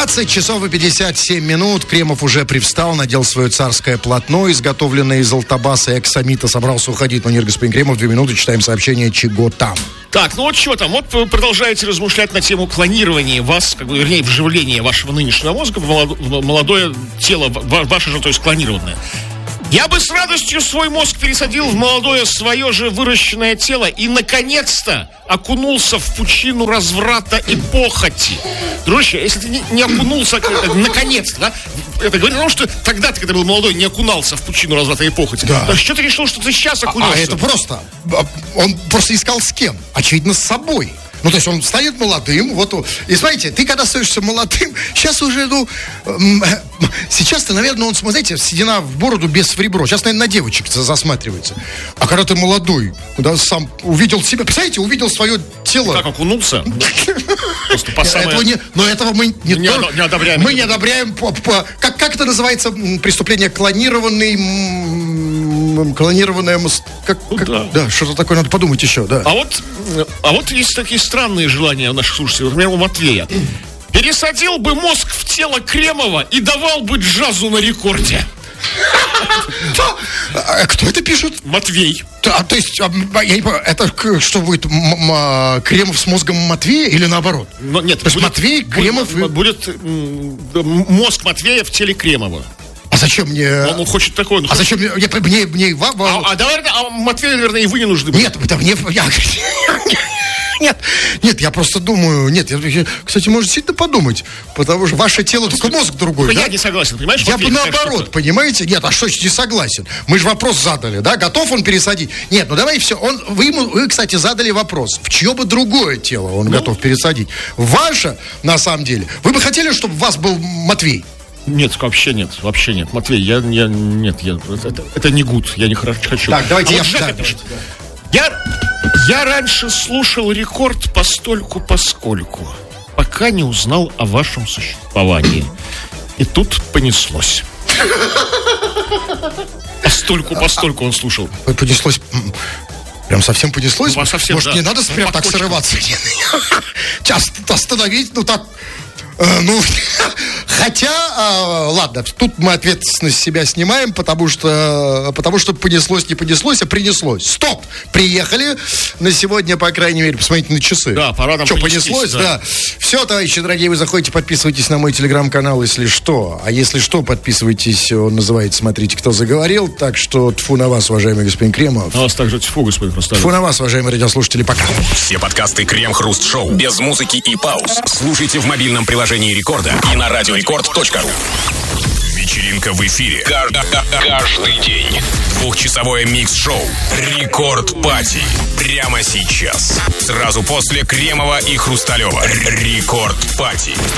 20 часов и 57 минут. Кремов уже привстал, надел свое царское полотно, изготовленное из алтобаса и аксамита. Собрался уходить. Но нет, господин Кремов, 2 минуты, читаем сообщение, чего там. Так, ну вот что там? Вот вы продолжаете размышлять на тему клонирования вас, как бы, вернее, вживления вашего нынешнего мозга в молодое тело, ваше же, то есть клонированное. Я бы с радостью свой мозг пересадил в молодое свое же выращенное тело и, наконец-то, окунулся в пучину разврата и похоти. Дружище, если ты не окунулся, наконец-то, да? Это говорит о том, что тогда ты, когда был молодой, не окунался в пучину разврата и похоти. Да. Так что ты решил, что ты сейчас окунулся? Это просто. Он просто искал с кем? Очевидно, с собой. Ну, то есть он станет молодым, вот, и смотрите, ты когда становишься молодым, сейчас уже, сейчас-то, наверное, он, смотрите, седина в бороду, без в ребро, сейчас, наверное, на девочек засматривается. А когда ты молодой, когда сам увидел себя, представляете, увидел свое тело. Как окунулся? Просто по самое... Но этого мы не одобряем. Мы не одобряем, как это называется, преступление клонированное, да, что-то такое, надо подумать еще, да. А вот есть такие странные желания у наших слушателей, например, у Матвея. Пересадил бы мозг в тело Кремова и давал бы джазу на рекорде. Кто это пишет? Матвей. То есть, я не понимаю, это что будет, Кремов с мозгом Матвея или наоборот? Нет, то есть Матвей, Кремов... Будет мозг Матвея в теле Кремова. А зачем мне... Он хочет такое. Зачем мне... Матвею, наверное, и вы не нужны. Нет, это мне... Нет, я просто думаю... Нет, кстати, можете сильно подумать. Потому что ваше тело, только мозг другой, да? Я не согласен, понимаешь? Я бы наоборот, понимаете? Нет, а что не согласен? Мы же вопрос задали, да? Готов он пересадить? Нет, ну давай все. Вы, кстати, задали вопрос. В чье бы другое тело он готов пересадить? Ваше, на самом деле. Вы бы хотели, чтобы у вас был Матвей? Нет, вообще нет. Матвей, это не гуд, я не хочу. Так, давайте Жека пишет. Я раньше слушал рекорд постольку-поскольку, пока не узнал о вашем существовании. И тут понеслось. Постольку он слушал. Понеслось... Прям совсем понеслось? Совсем, может, да. не надо прям так срываться? Сейчас остановить, так... хотя, ладно, тут мы ответственность с себя снимаем, потому что понеслось, не понеслось, а принеслось. Стоп! Приехали на сегодня, по крайней мере, посмотрите на часы. Да, пора нам понеслось, да. Все, товарищи дорогие, вы заходите, подписывайтесь на мой телеграм-канал, если что. А если что, подписывайтесь, он называется «Смотрите, кто заговорил». Так что тьфу на вас, уважаемый господин Кремов. На вас также тьфу, господин Хрусталев. Тьфу на вас, уважаемые радиослушатели, пока. Все подкасты Крем-Хруст-Шоу без музыки и пауз слушайте в мобильном приложении Рекорда и на радиорекорд.ру. Вечеринка в эфире каждый день. 2-часовое микс-шоу Рекорд Пати прямо сейчас. Сразу после Кремова и Хрусталева. Рекорд Пати.